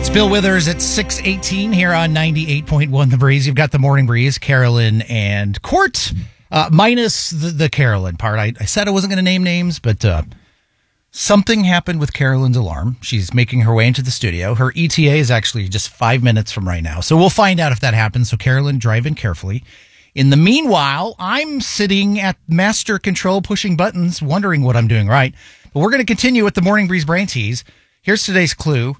Bill Withers at 6:18 here on 98.1 The Breeze. You've got the Morning Breeze, Carolyn and Court, minus the Carolyn part. I said I wasn't going to name names, but something happened with Carolyn's alarm. She's making her way into the studio. Her ETA is actually just 5 minutes from right now, so we'll find out if that happens. So Carolyn, drive in carefully. In the meanwhile, I'm sitting at master control, pushing buttons, wondering what I'm doing right. But we're going to continue with the Morning Breeze Brain Tease. Here's today's clue.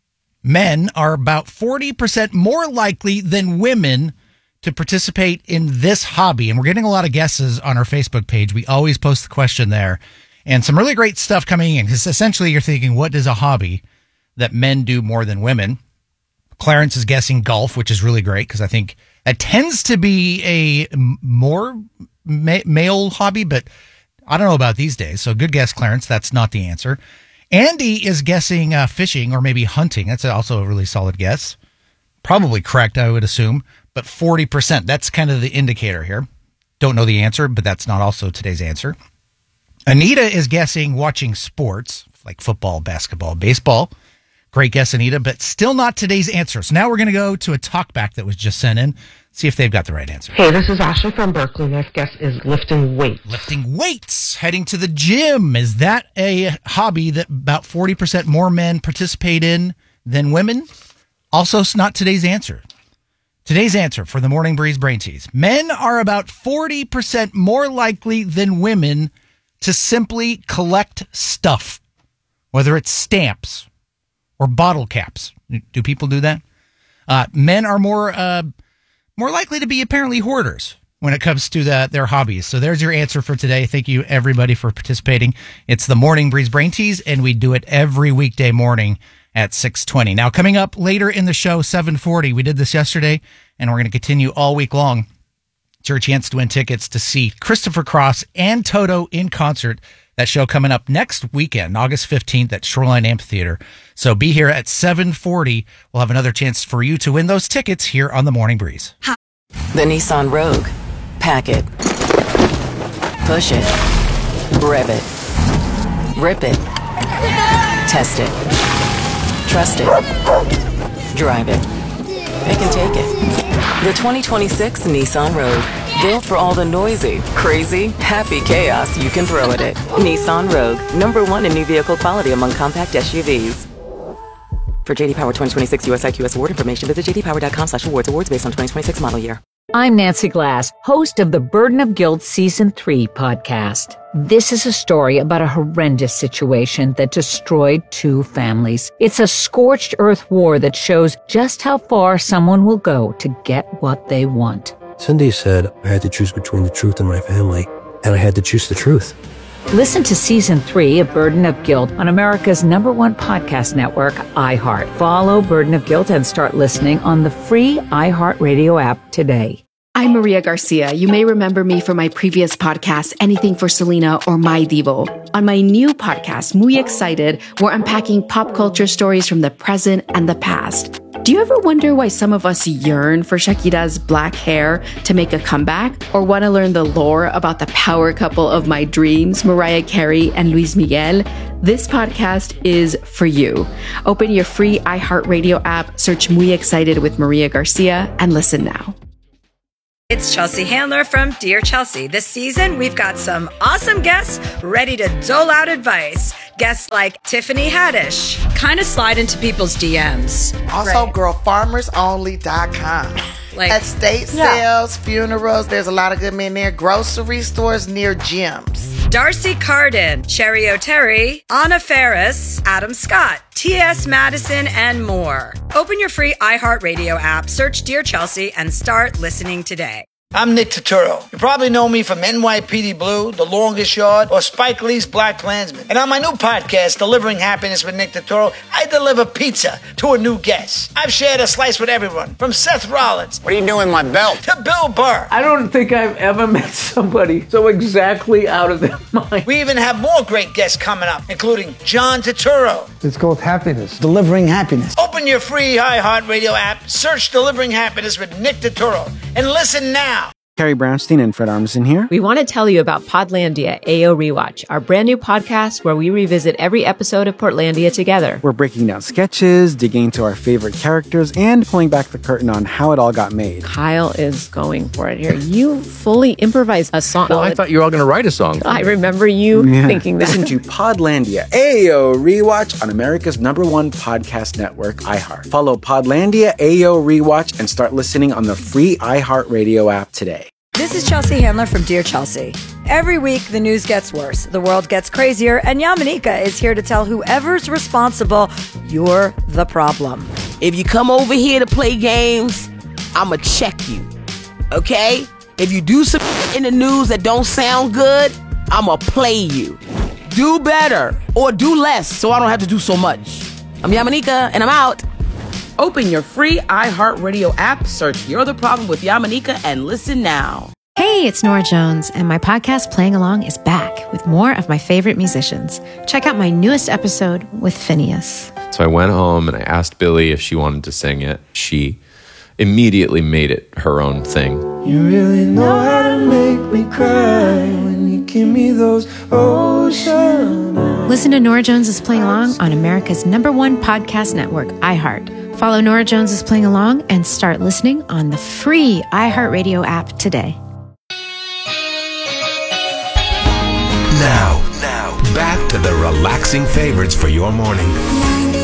Men are about 40% more likely than women to participate in this hobby. And we're getting a lot of guesses on our Facebook page. We always post the question there. And some really great stuff coming in. Because essentially you're thinking, what is a hobby that men do more than women? Clarence is guessing golf, which is really great because I think that tends to be a more male hobby. But I don't know about these days. So good guess, Clarence. That's not the answer. Andy is guessing fishing or maybe hunting. That's also a really solid guess. Probably correct, I would assume. But 40%, that's kind of the indicator here. Don't know the answer, but that's not also today's answer. Anita is guessing watching sports, like football, basketball, baseball. Great guess, Anita, but still not today's answer. So now we're going to go to a talkback that was just sent in. See if they've got the right answer. Hey, this is Ashley from Berkeley. My guess is lifting weights. Lifting weights, heading to the gym. Is that a hobby that about 40% more men participate in than women? Also, it's not today's answer. Today's answer for the Morning Breeze Brain Tease. Men are about 40% more likely than women to simply collect stuff, whether it's stamps or bottle caps. Do people do that? Men are more likely to be apparently hoarders when it comes to their hobbies. So there's your answer for today. Thank you, everybody, for participating. It's the Morning Breeze Brain Tease, and we do it every weekday morning at 6:20. Now, coming up later in the show, 7:40, we did this yesterday, and we're going to continue all week long. It's your chance to win tickets to see Christopher Cross and Toto in concert. That show coming up next weekend, August 15th at Shoreline Amphitheater. So be here at 7:40. We'll have another chance for you to win those tickets here on the Morning Breeze. The Nissan Rogue. Pack it. Push it. Rev it. Rip it. Test it. Trust it. Drive it. It can take it. The 2026 Nissan Rogue. Built for all the noisy, crazy, happy chaos you can throw at it. Nissan Rogue. #1 in new vehicle quality among compact SUVs. For JD Power 2026 US IQS award information, visit jdpower.com/awards. Awards based on 2026 model year. I'm Nancy Glass, host of the Burden of Guilt Season 3 podcast. This is a story about a horrendous situation that destroyed 2 families. It's a scorched earth war that shows just how far someone will go to get what they want. Cindy said I had to choose between the truth and my family, and I had to choose the truth. Listen to Season 3 of Burden of Guilt on America's #1 podcast network, iHeart. Follow Burden of Guilt and start listening on the free iHeartRadio app today. I'm Maria Garcia. You may remember me from my previous podcast, Anything for Selena or My Divo. On my new podcast, Muy Excited, we're unpacking pop culture stories from the present and the past. Do you ever wonder why some of us yearn for Shakira's black hair to make a comeback? Or want to learn the lore about the power couple of my dreams, Mariah Carey and Luis Miguel? This podcast is for you. Open your free iHeartRadio app, search Muy Excited with Maria Garcia, and listen now. It's Chelsea Handler from Dear Chelsea. This season, we've got some awesome guests ready to dole out advice. Guests like Tiffany Haddish. Kind of slide into people's DMs. Also, girlfarmersonly.com. Like estate sales, funerals, there's a lot of good men there. Grocery stores near gyms. Darcy Carden, Cherry O'Terry, Anna Ferris, Adam Scott, T.S. Madison, and more. Open your free iHeartRadio app, search Dear Chelsea, and start listening today. I'm Nick Turturro. You probably know me from NYPD Blue, The Longest Yard, or Spike Lee's Black Klansman. And on my new podcast, Delivering Happiness with Nick Turturro, I deliver pizza to a new guest. I've shared a slice with everyone, from Seth Rollins. What are you doing with my belt? To Bill Burr. I don't think I've ever met somebody so exactly out of their mind. We even have more great guests coming up, including John Turturro. It's called Happiness. Delivering Happiness. Open your free iHeartRadio app, search Delivering Happiness with Nick Turturro, and listen now. Carrie Brownstein and Fred Armisen here. We want to tell you about Podlandia AO Rewatch, our brand new podcast where we revisit every episode of Portlandia together. We're breaking down sketches, digging into our favorite characters, and pulling back the curtain on how it all got made. Kyle is going for it here. You fully improvised a song. Well, I thought you were all going to write a song. I remember you thinking that. Listen to Podlandia AO Rewatch on America's #1 podcast network, iHeart. Follow Podlandia AO Rewatch and start listening on the free iHeartRadio app today. This is Chelsea Handler from Dear Chelsea. Every week, the news gets worse, the world gets crazier, and Yamanika is here to tell whoever's responsible, you're the problem. If you come over here to play games, I'ma check you, okay? If you do some in the news that don't sound good, I'ma play you. Do better, or do less, so I don't have to do so much. I'm Yamanika, and I'm out. Open your free iHeartRadio app, search You're the Problem with Yamanika, and listen now. Hey, it's Nora Jones, and my podcast Playing Along is back with more of my favorite musicians. Check out my newest episode with Phineas. So I went home and I asked Billy if she wanted to sing it. She immediately made it her own thing. You really know how to make me cry when you give me those ocean eyes. Listen to Nora Jones is Playing Along on America's #1 podcast network, iHeart. Follow Nora Jones is Playing Along and start listening on the free iHeartRadio app today. Now, back to the relaxing favorites for your morning.